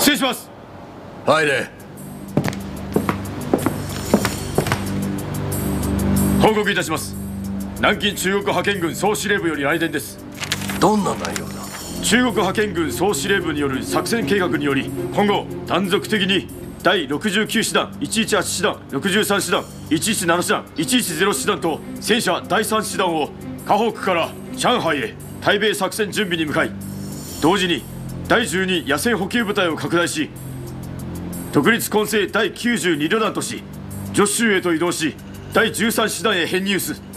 失礼します。 入れ。 報告いたします。南京中国派遣軍総司令部より来電です。 どんな内容だ。 中国派遣軍総司令部による作戦計画により、今後断続的に第69師団、118師団、63師団、117師団、110師団と戦車第3師団を河北から上海へ対米作戦準備に向かい、同時に第12野戦補給部隊を拡大し、独立混成第92旅団とし、徐州へと移動し、第13師団へ編入す。